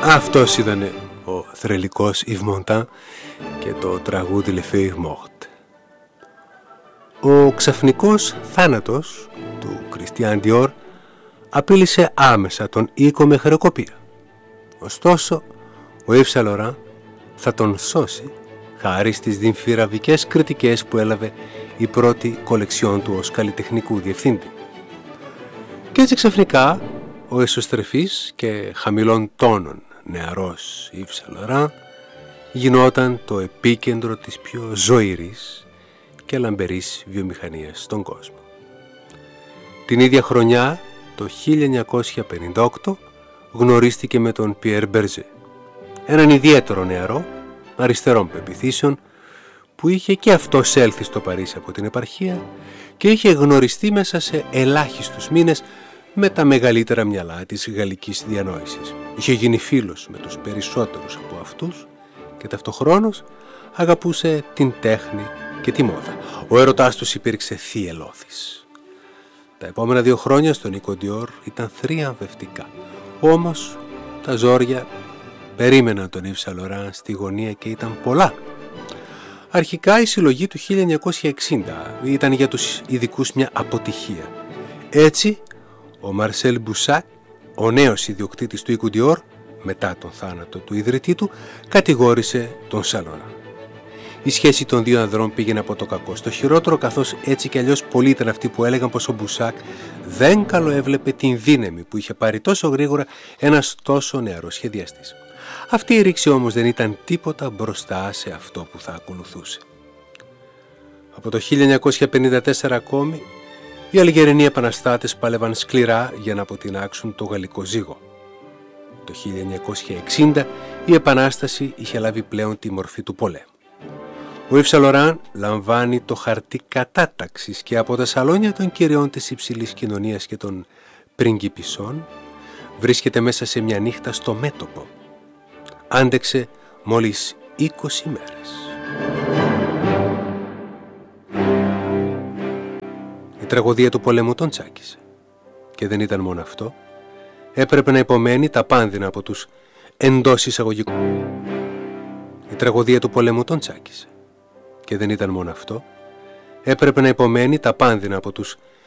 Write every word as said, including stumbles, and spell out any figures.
Αυτός ήταν ο θρελικός Yves Montand και το τραγούδι Le Feuille Morte. Ο ξαφνικός θάνατος του Christian Dior απείλησε άμεσα τον οίκο με χρεοκοπία. Ωστόσο, ο Yves Saint Laurent θα τον σώσει χάρη στις δημφυραβικές κριτικές που έλαβε η πρώτη κολεξιόν του ως καλλιτεχνικού διευθύντη. Και έτσι ξαφνικά ο εσωστρεφής και χαμηλών τόνων νεαρός Yves Saint Laurent γινόταν το επίκεντρο της πιο ζωηρής και λαμπερής βιομηχανίας στον κόσμο. Την ίδια χρονιά, το χίλια εννιακόσια πενήντα οκτώ, γνωρίστηκε με τον Pierre Berger, έναν ιδιαίτερο νεαρό αριστερών πεποιθήσεων που είχε και αυτός έλθει στο Παρίσι από την επαρχία και είχε γνωριστεί μέσα σε ελάχιστους μήνες με τα μεγαλύτερα μυαλά της γαλλικής διανόησης. Είχε γίνει φίλος με τους περισσότερους από αυτούς και ταυτοχρόνως αγαπούσε την τέχνη και τη μόδα. Ο έρωτάς τους υπήρξε θυελώδης. Τα επόμενα δύο χρόνια στον οίκο Dior ήταν θριαμβευτικά. Όμως τα ζόρια περίμεναν τον Yves Saint Laurent στη γωνία και ήταν πολλά. Αρχικά η συλλογή του χίλια εννιακόσια εξήντα ήταν για τους ειδικούς μια αποτυχία. Έτσι ο Marcel Boussac, ο νέος ιδιοκτήτης του οίκου Dior, μετά τον θάνατο του ιδρυτή του, κατηγόρησε τον Saint Laurent. Η σχέση των δύο ανδρών πήγαινε από το κακό στο χειρότερο, καθώς έτσι κι αλλιώς πολλοί ήταν αυτοί που έλεγαν πως ο Boussac δεν καλοέβλεπε την δύναμη που είχε πάρει τόσο γρήγορα ένας τόσο νεαρός σχεδιαστής. Αυτή η ρήξη όμως δεν ήταν τίποτα μπροστά σε αυτό που θα ακολουθούσε. Από το χίλια εννιακόσια πενήντα τέσσερα ακόμη, οι Αλγερινοί επαναστάτες πάλευαν σκληρά για να αποτινάξουν το γαλλικό ζύγο. Το χίλια εννιακόσια εξήντα η Επανάσταση είχε λάβει πλέον τη μορφή του πολέμου. Ο Yves Saint Laurent λαμβάνει το χαρτί κατάταξης και από τα σαλόνια των κυριών της υψηλής κοινωνίας και των πριγκιπισσών βρίσκεται μέσα σε μια νύχτα στο μέτωπο. Άντεξε μόλις είκοσι μέρες. Η τραγωδία του πολέμου τον τσάκισε. Και δεν ήταν μόνο αυτό. Έπρεπε να υπομένει τα πάνδυνα από τους εντός εισαγωγικών. Η τραγωδία του πολέμου τον τσάκισε. Και δεν ήταν μόνο αυτό. Έπρεπε να υπομένει τα πάνδυνα από τους